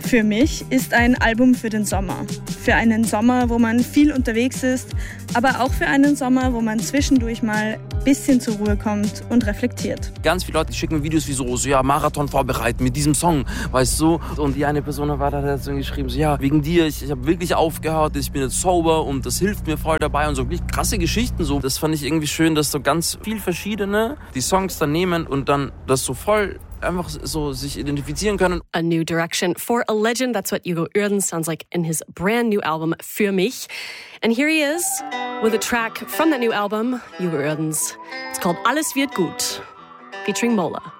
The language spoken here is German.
Für mich ist ein Album für den Sommer. Für einen Sommer, wo man viel unterwegs ist, aber auch für einen Sommer, wo man zwischendurch mal ein bisschen zur Ruhe kommt und reflektiert. Ganz viele Leute schicken mir Videos wie so ja, Marathon vorbereiten mit diesem Song, weißt du. Und die eine Person war da, hat so geschrieben, so, ja, wegen dir, ich habe wirklich aufgehört, ich bin jetzt sober und das hilft mir voll dabei und so wirklich krasse Geschichten so. Das fand ich irgendwie schön, dass so ganz viel verschiedene die Songs dann nehmen und dann das so voll einfach so sich identifizieren können. A new direction for a legend. That's what Hugo Uerdens sounds like in his brand new album, Für mich. And here he is with a track from that new album, Hugo Uerdens. It's called Alles wird gut, featuring Mola.